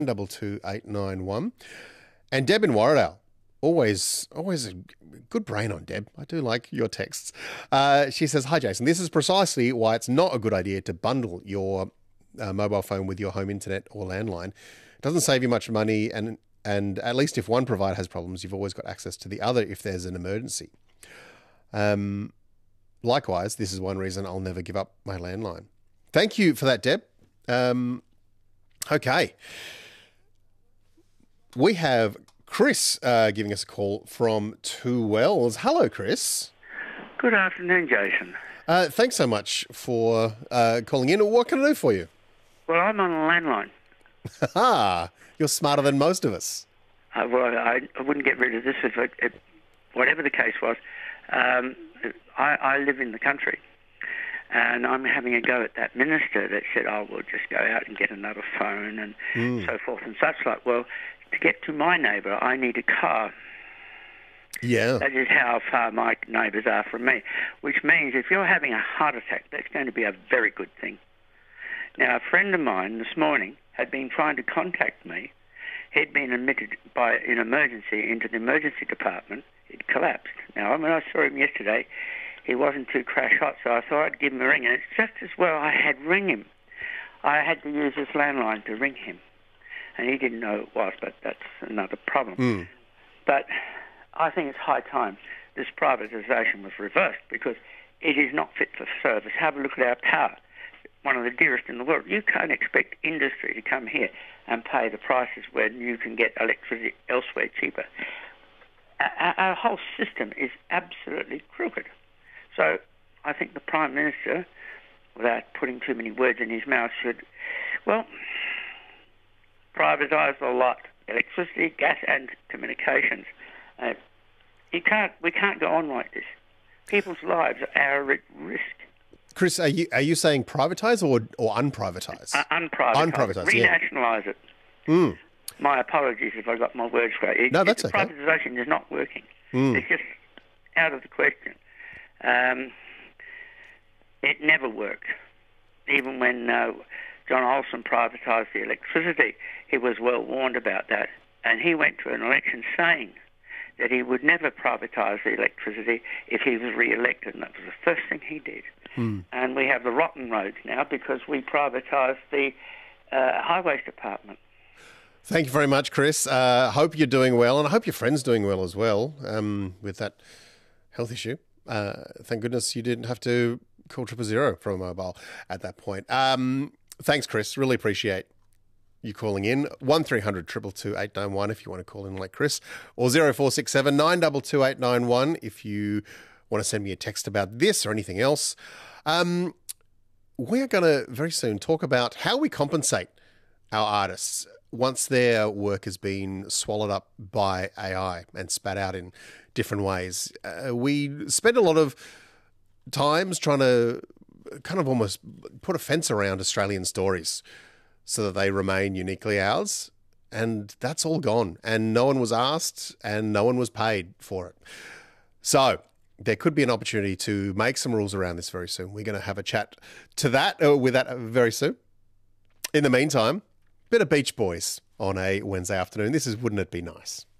22891. And Deb in Warradale. Always a good brain on Deb. I do like your texts. She says, "Hi, Jason. This is precisely why it's not a good idea to bundle your mobile phone with your home internet or landline. It doesn't save you much money, and at least if one provider has problems, you've always got access to the other if there's an emergency. Likewise, this is one reason I'll never give up my landline." Thank you for that, Deb. Okay. We have Chris giving us a call from Two Wells. Hello, Chris. Good afternoon, Jason. Thanks so much for calling in. What can I do for you? Well, I'm on a landline. You're smarter than most of us. Well, I wouldn't get rid of this if whatever the case was. I live in the country, and I'm having a go at that minister that said, "Oh, we'll just go out and get another phone," and so forth and such like. Well, to get to my neighbour, I need a car. Yeah. That is how far my neighbours are from me, which means if you're having a heart attack, that's going to be a very good thing. Now, a friend of mine this morning had been trying to contact me. He'd been admitted in emergency into the emergency department. He'd collapsed. Now, when I saw him yesterday, he wasn't too crash hot, so I thought I'd give him a ring. And it's just as well I had ring him. I had to use this landline to ring him. And he didn't know it was, but that's another problem. But I think it's high time this privatisation was reversed because it is not fit for service. Have a look at our power, one of the dearest in the world. You can't expect industry to come here and pay the prices when you can get electricity elsewhere cheaper. Our whole system is absolutely crooked. So I think the Prime Minister, without putting too many words in his mouth, should, well, privatise a lot, electricity, gas and communications. We can't go on like this. People's lives are at risk. Chris, are you saying privatise or unprivatise? Unprivatise. Renationalise it. My apologies if I got my words straight. No, that's okay. Privatisation is not working. It's just out of the question. It never worked. Even when John Olsen privatised the electricity, he was well warned about that. And he went to an election saying that he would never privatise the electricity if he was re-elected. And that was the first thing he did. And we have the rotten roads now because we privatised the highways department. Thank you very much, Chris. Hope you're doing well, and I hope your friend's doing well as well with that health issue. Thank goodness you didn't have to call 000 from a mobile at that point. Thanks, Chris. Really appreciate you calling in. 1300 222 891 if you want to call in like Chris, or 0467 922 891 if you want to send me a text about this or anything else. We're going to very soon talk about how we compensate our artists once their work has been swallowed up by AI and spat out in different ways. We spend a lot of times trying to kind of almost put a fence around Australian stories so that they remain uniquely ours. And that's all gone. And no one was asked and no one was paid for it. So there could be an opportunity to make some rules around this very soon. We're going to have a chat to that with that very soon. In the meantime, bit of Beach Boys on a Wednesday afternoon. This is Wouldn't It Be Nice?